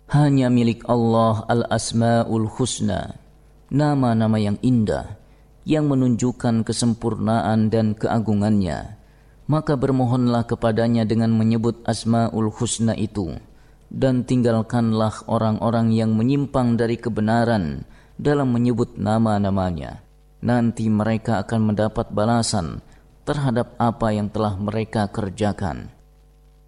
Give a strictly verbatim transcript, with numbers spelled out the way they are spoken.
Hanya milik Allah al-asma'ul husna, nama-nama yang indah, yang menunjukkan kesempurnaan dan keagungannya. Maka bermohonlah kepadanya dengan menyebut asma'ul husna itu, dan tinggalkanlah orang-orang yang menyimpang dari kebenaran dalam menyebut nama-namanya. Nanti mereka akan mendapat balasan terhadap apa yang telah mereka kerjakan.